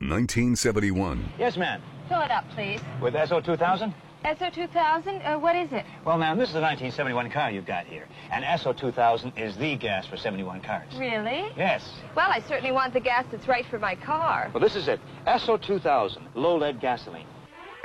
1971. Yes, ma'am. Fill it up, please. With SO2000? SO2000? What is it? Well, ma'am, this is a 1971 car you've got here. And SO2000 is the gas for 71 cars. Really? Yes. Well, I certainly want the gas that's right for my car. Well, this is it. SO2000, low-lead gasoline.